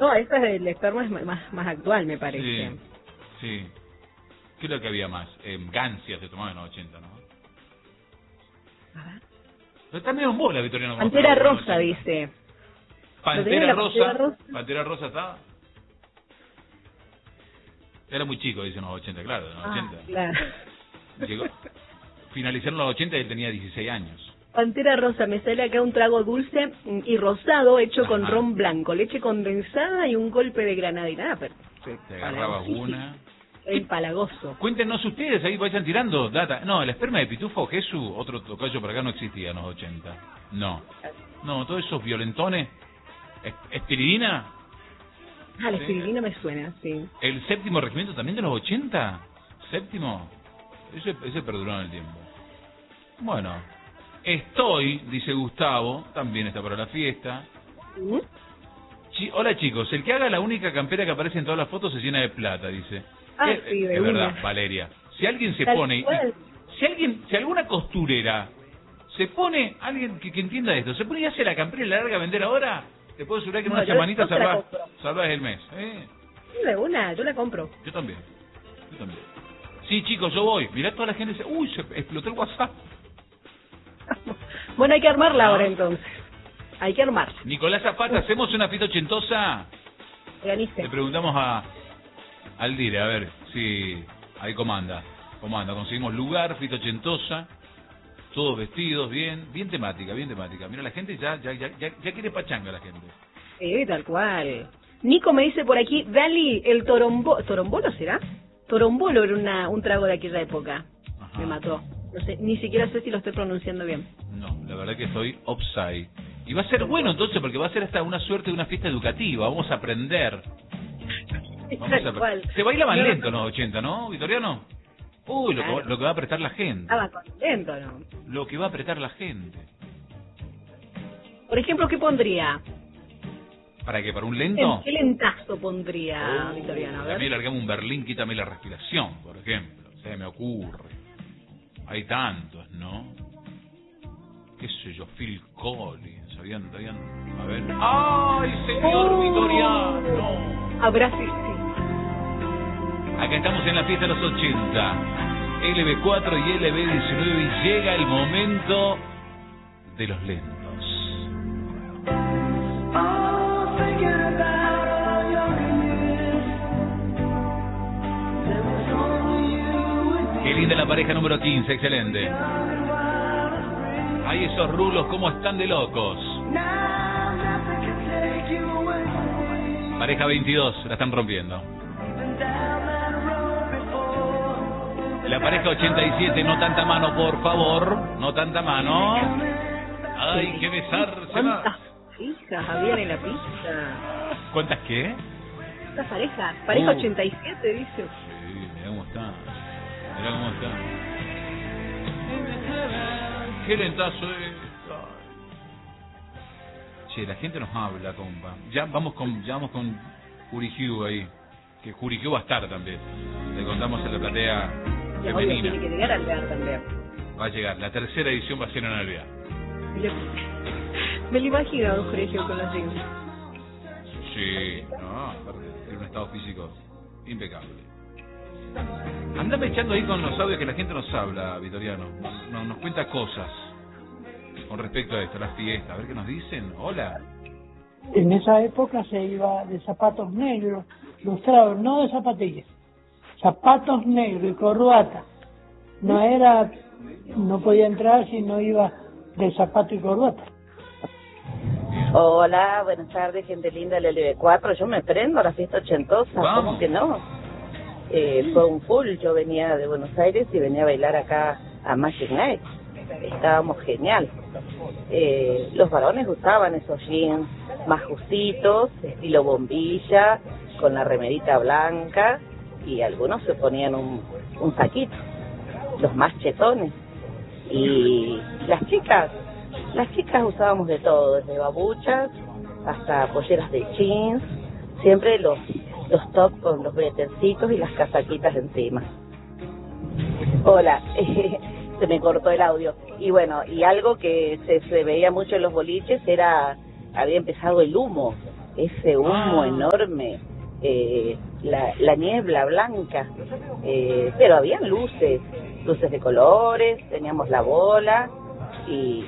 No, esta es el esperma es más actual, me parece. Sí, sí. ¿Qué es lo que había más? Gancia se tomaba en los 80, ¿no? A ver. Pero está medio en bola, Victoriano. Pantera Rosa, dice. Pantera Rosa. Pantera Rosa estaba. Era muy chico, dicen los 80, claro, en los 80. Claro. Llegó, finalizaron los 80 y él tenía 16 años. Pantera Rosa, me sale acá un trago dulce y rosado hecho con ron blanco, leche condensada y un golpe de granadina. Te agarrabas una. Empalagoso. Cuéntenos ustedes, ahí vayan tirando data. No, el esperma de Pitufo Jesús, otro tocayo por acá, no existía en los 80. No, todos esos violentones. ¿Espiridina? La espiridina me suena, sí. ¿El séptimo regimiento también de los 80? ¿Séptimo? Ese perduró en el tiempo. Bueno, dice Gustavo, también está para la fiesta. Hola chicos, el que haga la única campera que aparece en todas las fotos se llena de plata, dice. Sí, de verdad, Valeria. Si alguien se pone, si alguna costurera se pone, alguien que entienda esto, se pone y hace la campera y la larga a vender ahora, te puedo asegurar que en una semanita salvás el mes. De una, yo la compro. Yo también. Sí, chicos, yo voy. Mirá, toda la gente dice, uy, se explotó el WhatsApp. Bueno, hay que armarla ahora entonces. Hay que armarla. Nicolás Zapata, ¿hacemos una fiesta ochentosa? Organice. Le preguntamos al Dire, a ver si ahí comanda. Conseguimos lugar, fiesta ochentosa, todos vestidos, bien temática. Mira, la gente ya quiere pachanga la gente. Sí, tal cual. Nico me dice por aquí, Dali, el ¿torombolo será? Torombolo era un trago de aquella época. Ajá. Me mató. No sé, ni siquiera sé si lo estoy pronunciando bien. No, la verdad que estoy offside. Y va a ser bueno entonces porque va a ser hasta una suerte de una fiesta educativa. Vamos a aprender. Se baila más lento en los 80, ¿no, Victoriano? Uy, claro. lo que va a apretar la gente. Estaba contento, ¿no? Lo que va a apretar la gente. Por ejemplo, ¿qué pondría? ¿Para qué? ¿Para un lento? ¿Qué lentazo pondría, Victoriano? A ver. A mí largame un Berlín, quítame la respiración, por ejemplo. Se me ocurre. Hay tantos, ¿no? ¿Qué sé yo? Phil Collins. Habían... A ver. ¡Ay, señor Victoriano! Habrá sí. Acá estamos en la fiesta de los 80. LB4 y LB19 y llega el momento de los lentos. Qué linda la pareja número 15, excelente. Ay, esos rulos, cómo están de locos. Pareja 22, la están rompiendo. La pareja 87, no tanta mano, por favor. No tanta mano. Ay, qué besarse. ¿Cuántas hijas habían en la pista? ¿Cuántas qué? ¿Cuántas parejas? Pareja 87, dice. Sí, mirá cómo está. Qué lentazo es. Che, la gente nos habla, compa. Ya vamos con Jurigiu ahí. Que Jurigiu va a estar también. Le contamos en la platea femenina. Tiene que llegar al lugar también. Va a llegar. La tercera edición va a ser en Alvear. Me lo imagino a un Jurigiu con los jeans. Sí, tiene un estado físico impecable. Andame echando ahí con los audios que la gente nos habla, Victoriano. Nos cuenta cosas con respecto a esto, las fiestas. A ver qué nos dicen. Hola. En esa época se iba de zapatos negros, lustrados, no de zapatillas. Zapatos negros y corbata. No podía entrar si no iba de zapato y corbata. Hola, buenas tardes, gente linda del LB4. Yo me prendo a la fiesta ochentosa. Vamos. ¿Cómo que no? Fue un full. Yo venía de Buenos Aires y venía a bailar acá a Magic Night. Estábamos genial. Los varones usaban esos jeans más justitos, estilo bombilla, con la remerita blanca, y algunos se ponían un saquito, los más chetones. Y las chicas usábamos de todo, desde babuchas hasta polleras de jeans, siempre los tops con los bretercitos y las casaquitas encima. Hola, se me cortó el audio. Y bueno, y algo que se veía mucho en los boliches había empezado el humo. ese humo enorme, la niebla blanca, pero habían luces de colores, teníamos la bola y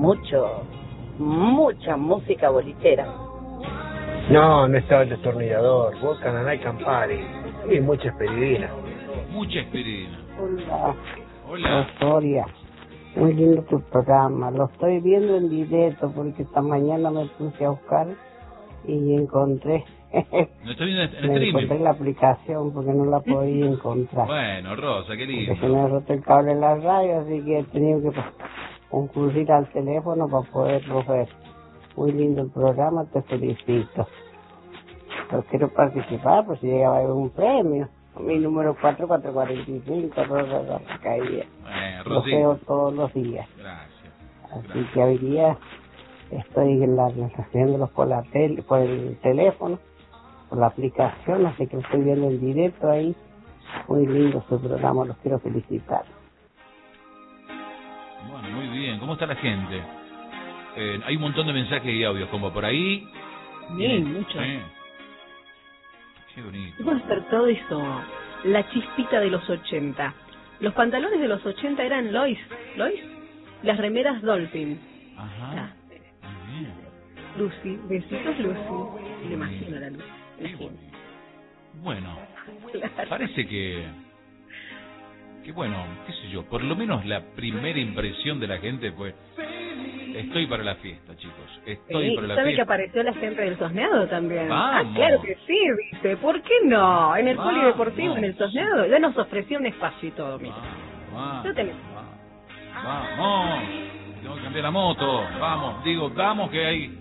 mucha música bolichera. No estaba el destornillador, Boca, Naná y Campari, y mucha esperidina. Mucha esperidina. Hola. Soria. Muy lindo tu programa, lo estoy viendo en directo porque esta mañana me puse a buscar y encontré. ¿No está viendo en me streaming? encontré la aplicación porque no la podía encontrar. Bueno, Rosa, qué lindo. Porque se me ha roto el cable en la radio, así que he tenido que concluir al teléfono para poderlo ver. Muy lindo el programa, te felicito. Pero quiero participar, pues si llegaba a haber un premio. Mi número 4445, Rosa Caía. Lo veo todos los días. Gracias. Así que hoy día estoy haciéndolos por el teléfono, por la aplicación, así que estoy viendo en directo ahí. Muy lindo su programa, los quiero felicitar. Bueno, muy bien. ¿Cómo está la gente? Hay un montón de mensajes y audios, como por ahí. Bien, mucho. Qué bonito. Puedo hacer todo eso. La chispita de los 80. Los pantalones de los 80 eran Lois. Las remeras Dolphin. Ajá. Bien. Lucy, besitos Lucy. Me imagino la Lucy. Bueno, parece que bueno, qué sé yo, por lo menos la primera impresión de la gente fue: estoy para la fiesta, chicos. Estoy para la ¿Sabe fiesta. que apareció la gente del Tosneado también? Vamos. Claro que sí, dice. ¿Por qué no? En el Vamos. polideportivo, en el Tosneado, ya nos ofreció un espacio y todo, mira. Vamos. Tengo que cambiar la moto. Vamos que hay.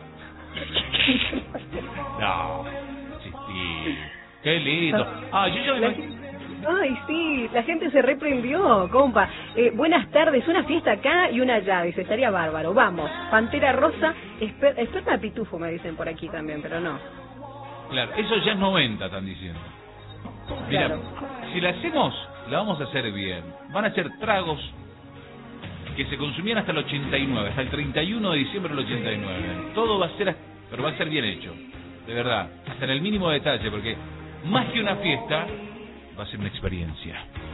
No, sí. Qué lindo. Ay, sí, la gente se reprendió, compa. Buenas tardes, una fiesta acá y una allá, dice, estaría bárbaro. Vamos, Pantera Rosa, experta pitufo, me dicen por aquí también, pero no. Claro, eso ya es 90, están diciendo. Mira, Claro. si la hacemos, la vamos a hacer bien. Van a ser tragos que se consumían hasta el 89, hasta el 31 de diciembre del 89. Todo va a ser, pero va a ser bien hecho, de verdad, hasta en el mínimo detalle, porque más que una fiesta, va a ser una experiencia.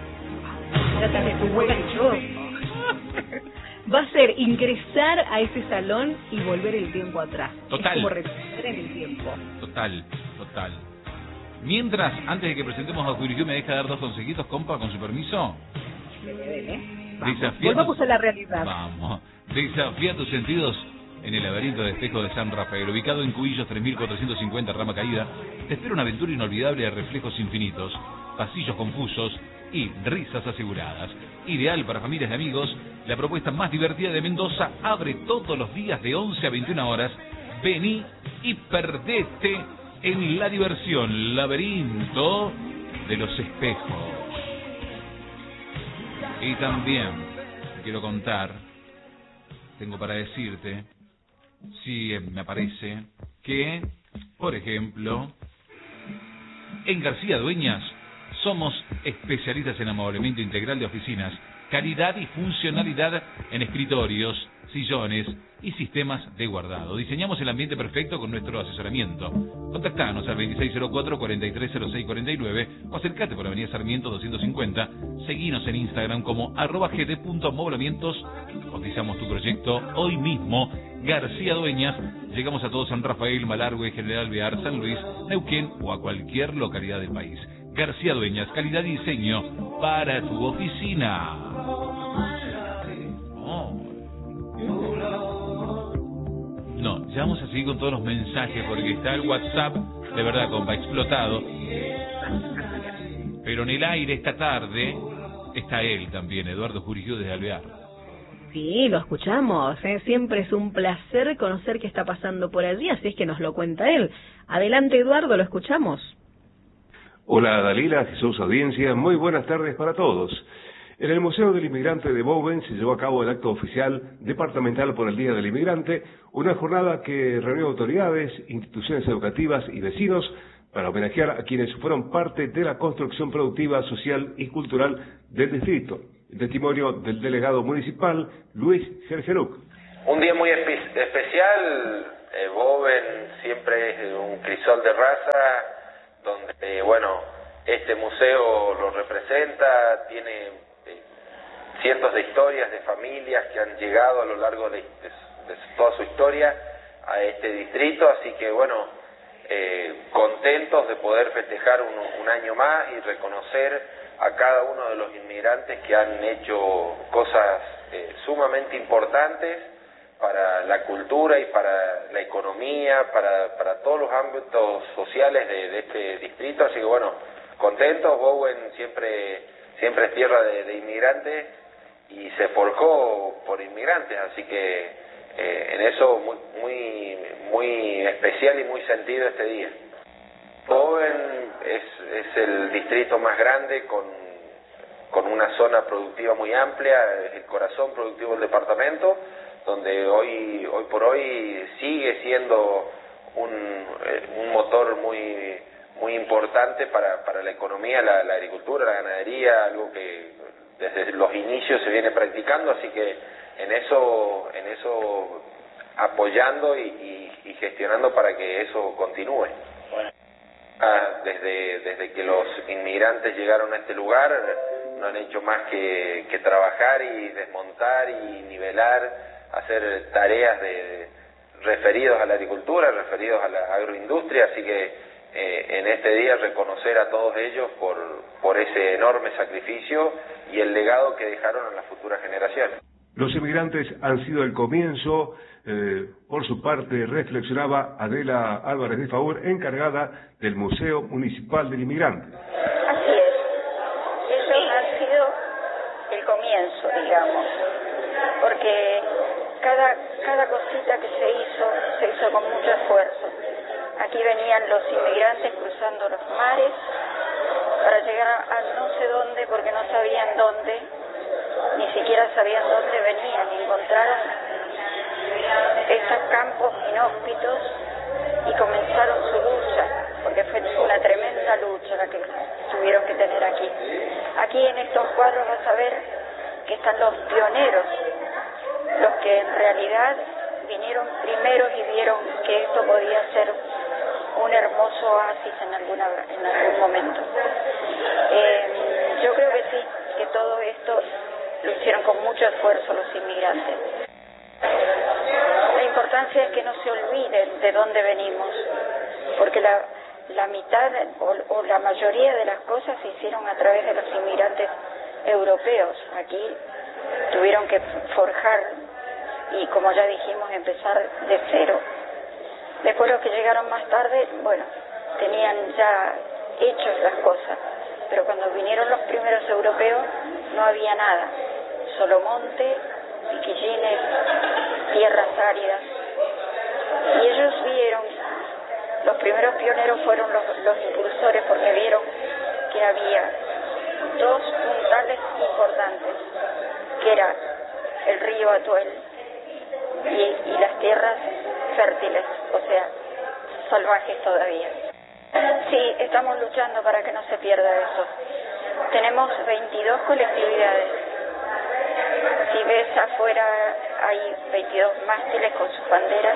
Va a ser ingresar a ese salón y volver el tiempo atrás. Total. Es como retroceder en el tiempo. Total. Mientras, antes de que presentemos a Juriquio, ¿me deja dar 2 consejitos, compa, con su permiso? Volvamos a la realidad. Vamos. Desafía tus sentidos en el laberinto de espejo de San Rafael, ubicado en Cubillos 3450, Rama Caída. Te espera una aventura inolvidable de reflejos infinitos, pasillos confusos y risas aseguradas. Ideal para familias y amigos, la propuesta más divertida de Mendoza abre todos los días de 11 a 21 horas. Vení y perdete en la diversión, laberinto de los espejos. Y también te quiero contar, tengo para decirte, si me parece, que, por ejemplo, en García Dueñas somos especialistas en amueblamiento integral de oficinas, calidad y funcionalidad en escritorios, sillones y sistemas de guardado. Diseñamos el ambiente perfecto con nuestro asesoramiento. Contactanos al 2604-430649 o acercate por Avenida Sarmiento 250. Seguinos en Instagram como @gd.amoblamientos. Cotizamos tu proyecto hoy mismo. García Dueñas. Llegamos a todo San Rafael, Malargüe, General Bear, San Luis, Neuquén o a cualquier localidad del país. García Dueñas, calidad y diseño para tu oficina. No, ya vamos a seguir con todos los mensajes porque está el WhatsApp, de verdad, compa, explotado. Pero en el aire esta tarde está él también, Eduardo Juriquio desde Alvear. Sí, lo escuchamos. Siempre es un placer conocer qué está pasando por allí, así es que nos lo cuenta él. Adelante, Eduardo, lo escuchamos. Hola, Dalila, Jesús, audiencia. Muy buenas tardes para todos. En el Museo del Inmigrante de Bowen se llevó a cabo el acto oficial departamental por el Día del Inmigrante, una jornada que reunió autoridades, instituciones educativas y vecinos para homenajear a quienes fueron parte de la construcción productiva, social y cultural del distrito. El testimonio del delegado municipal, Luis Gergeruk. Un día muy especial Boven siempre es un crisol de raza, donde, bueno, este museo lo representa, tiene cientos de historias de familias que han llegado a lo largo de toda su historia a este distrito, así que, bueno, contentos de poder festejar un año más y reconocer a cada uno de los inmigrantes que han hecho cosas sumamente importantes para la cultura y para la economía, para todos los ámbitos sociales de este distrito, así que bueno, contentos. Bowen siempre es tierra de inmigrantes y se forjó por inmigrantes, así que en eso muy especial y muy sentido este día. Bowen es el distrito más grande con una zona productiva muy amplia, es el corazón productivo del departamento, donde hoy por hoy sigue siendo un motor muy importante para la economía, la agricultura, la ganadería, algo que desde los inicios se viene practicando, así que en eso apoyando y gestionando para que eso continúe. Desde que los inmigrantes llegaron a este lugar, no han hecho más que trabajar y desmontar y nivelar, hacer tareas referidos a la agricultura, referidos a la agroindustria, así que en este día reconocer a todos ellos por ese enorme sacrificio y el legado que dejaron a las futuras generaciones. Los inmigrantes han sido el comienzo. Por su parte, reflexionaba Adela Álvarez de Favor, encargada del Museo Municipal del Inmigrante. Así es. Ellos han sido el comienzo, digamos, porque cada cosita que se hizo con mucho esfuerzo. Aquí venían los inmigrantes cruzando los mares para llegar a no sé dónde, porque no sabían dónde, ni siquiera sabían dónde venían, y encontraron esos campos inhóspitos y comenzaron su lucha, porque fue una tremenda lucha la que tuvieron que tener aquí. Aquí en estos cuadros vas a ver que están los pioneros, los que en realidad vinieron primeros y vieron que esto podía ser un hermoso oasis en algún momento. Yo creo que sí, que todo esto lo hicieron con mucho esfuerzo los inmigrantes. La importancia es que no se olviden de dónde venimos, porque la mitad o la mayoría de las cosas se hicieron a través de los inmigrantes europeos. Aquí tuvieron que forjar y, como ya dijimos, empezar de cero. Después los que llegaron más tarde, bueno, tenían ya hechas las cosas, pero cuando vinieron los primeros europeos no había nada, solo monte, piquillines, tierras áridas. Y ellos vieron, los primeros pioneros fueron los impulsores, porque vieron que había dos puntales importantes, que era el río Atuel y las tierras fértiles, o sea, salvajes todavía. Sí, estamos luchando para que no se pierda eso. Tenemos 22 colectividades. Si ves afuera hay 22 mástiles con sus banderas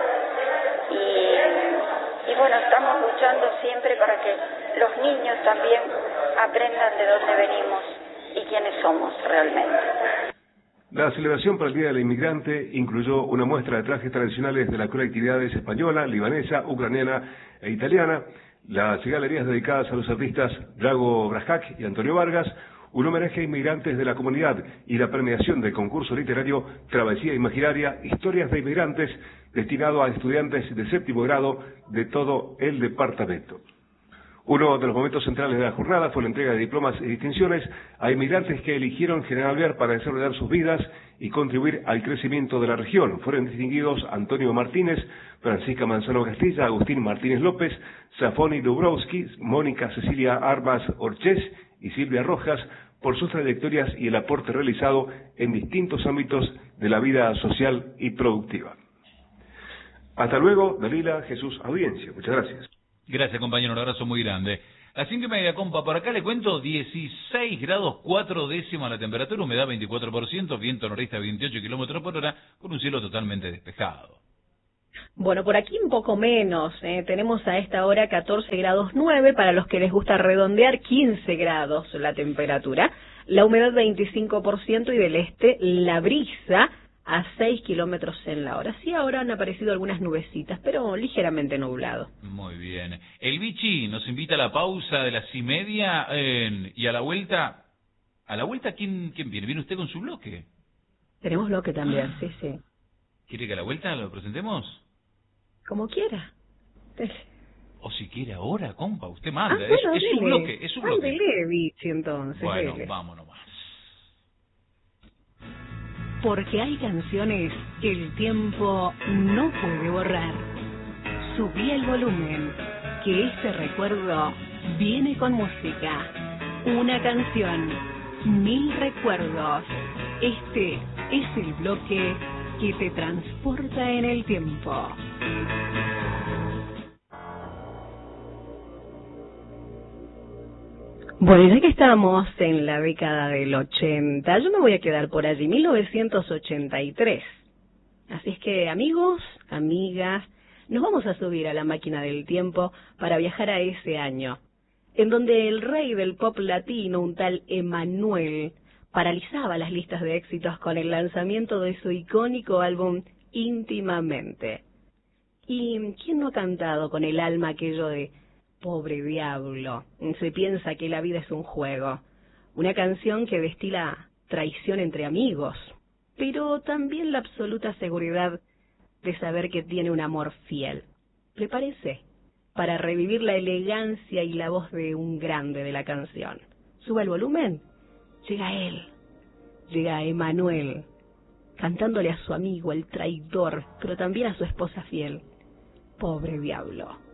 y bueno, estamos luchando siempre para que los niños también aprendan de dónde venimos y quiénes somos realmente. La celebración para el Día del Inmigrante incluyó una muestra de trajes tradicionales de las colectividades española, libanesa, ucraniana e italiana, las galerías dedicadas a los artistas Drago Brajac y Antonio Vargas, un homenaje a inmigrantes de la comunidad y la premiación del concurso literario Travesía Imaginaria, Historias de Inmigrantes, destinado a estudiantes de séptimo grado de todo el departamento. Uno de los momentos centrales de la jornada fue la entrega de diplomas y distinciones a inmigrantes que eligieron General Alvear para desarrollar sus vidas y contribuir al crecimiento de la región. Fueron distinguidos Antonio Martínez, Francisca Manzano Castilla, Agustín Martínez López, Safoni Dubrovsky, Mónica Cecilia Arbas Orchés y Silvia Rojas por sus trayectorias y el aporte realizado en distintos ámbitos de la vida social y productiva. Hasta luego, Dalila, Jesús, audiencia. Muchas gracias. Gracias, compañero, un abrazo muy grande. A 5:30, compa, por acá le cuento 16 grados 4 décimas la temperatura, humedad 24%, viento noreste a 28 kilómetros por hora, con un cielo totalmente despejado. Bueno, por aquí un poco menos. Tenemos a esta hora 14 grados 9, para los que les gusta redondear, 15 grados la temperatura. La humedad 25% y del este la brisa a 6 kilómetros en la hora. Sí, ahora han aparecido algunas nubecitas, pero ligeramente nublado. Muy bien. El Vichy nos invita a la pausa de las 6:30 y a la vuelta. ¿A la vuelta quién viene? ¿Viene usted con su bloque? Tenemos bloque también, sí, sí. ¿Quiere que a la vuelta lo presentemos? Como quiera. O si quiere ahora, compa, usted manda. Bueno, es su bloque, es su bloque. Ándele, Vichy, entonces. Bueno, dele. vamos nomás. Porque hay canciones que el tiempo no puede borrar. Subí el volumen, que este recuerdo viene con música. Una canción, 1000 recuerdos. Este es el bloque que te transporta en el tiempo. Bueno, ya que estamos en la década del 80, yo me voy a quedar por allí, 1983. Así es que, amigos, amigas, nos vamos a subir a la máquina del tiempo para viajar a ese año, en donde el rey del pop latino, un tal Emmanuel, paralizaba las listas de éxitos con el lanzamiento de su icónico álbum Íntimamente. ¿Y quién no ha cantado con el alma aquello de Pobre Diablo? Se piensa que la vida es un juego. Una canción que destila traición entre amigos, pero también la absoluta seguridad de saber que tiene un amor fiel. ¿Le parece? Para revivir la elegancia y la voz de un grande de la canción. Suba el volumen. Llega él. Llega Emmanuel, cantándole a su amigo, el traidor, pero también a su esposa fiel. Pobre Diablo.